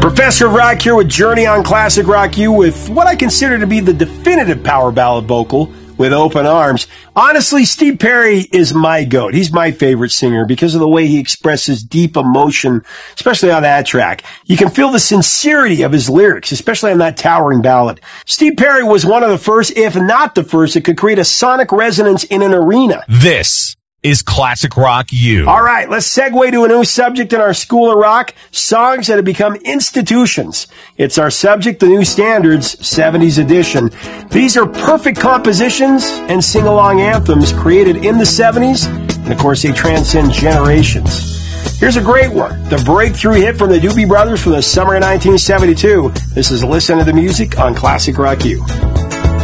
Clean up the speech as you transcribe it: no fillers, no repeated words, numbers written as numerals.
Professor of Rock here with Journey on Classic Rock U with what I consider to be the definitive power ballad vocal with Open Arms. Honestly, Steve Perry is my GOAT. He's my favorite singer because of the way he expresses deep emotion, especially on that track. You can feel the sincerity of his lyrics, especially on that towering ballad. Steve Perry was one of the first, if not the first, that could create a sonic resonance in an arena. This is Classic Rock U. All right, let's segue to a new subject in our School of Rock, songs that have become institutions. It's our subject, the new standards, 70s edition. These are perfect compositions and sing-along anthems created in the 70s, and of course they transcend generations. Here's a great one, the breakthrough hit from the Doobie Brothers from the summer of 1972. This is Listen to the Music on Classic Rock U.